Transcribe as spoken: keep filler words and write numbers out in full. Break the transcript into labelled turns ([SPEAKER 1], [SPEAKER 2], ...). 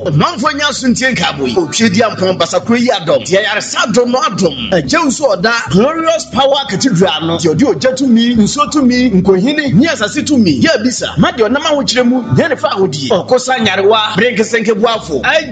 [SPEAKER 1] wo manfo nya suntie nkaboi otwedi ampon basakro yi adom dia yare sadom no adom agyew so oda glorious power cathedral no dia odi ojatumi nsotumi nkohini ni asase tumi ya bisa ma de onama ho kyeremu nya ne fa hodie okosa nyarewa brenkesenke buafo